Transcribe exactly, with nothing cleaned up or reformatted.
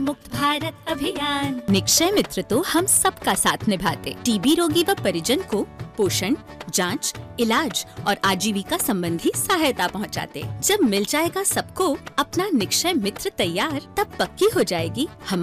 मुक्त भारत अभियान। निक्षय मित्र तो हम सबका साथ निभाते, टीबी रोगी व परिजन को पोषण, जांच, इलाज और आजीविका संबंधी सहायता पहुंचाते। जब मिल जाएगा सबको अपना निक्षय मित्र तैयार, तब पक्की हो जाएगी हमारी